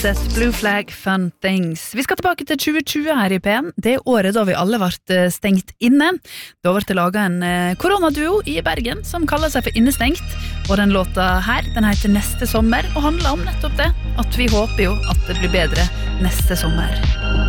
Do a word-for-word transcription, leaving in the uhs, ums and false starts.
Set, Blue Flag, Fun Things. Vi skal tilbake til tjue tjue her i P N. Det er året da vi alle ble stengt inne. Da ble det laget en koronaduo i Bergen som kaller seg for Innestengt. Og den låta her, den heter Neste sommer, og handler om nettopp det. At vi håper jo at det blir bedre neste sommer.